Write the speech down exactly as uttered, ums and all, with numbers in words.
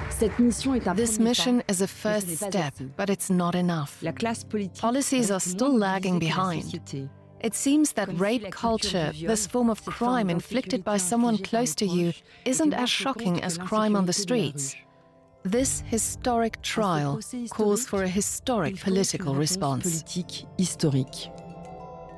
This mission is a first step, but it's not enough. Policies are still lagging behind. It seems that rape culture, this form of crime inflicted by someone close to you, isn't as shocking as crime on the streets. This historic trial calls for a historic political response.